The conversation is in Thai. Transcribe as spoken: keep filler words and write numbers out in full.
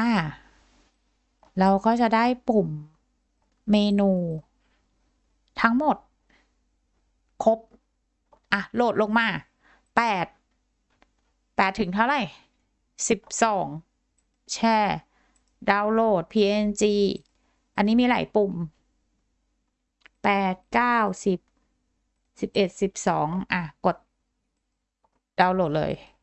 อ่าเราก็จะได้ปุ่มเมนูทั้งหมดครบอ่ะโหลดลงมาแปดแปดถึงเท่าไหร่สิบสองแช่ดาวน์โหลด พี เอ็น จี อันนี้มีหลายปุ่มแปดเก้าสิบสิบเอ็ดสิบสองอ่ะกดดาวน์โหลดเลย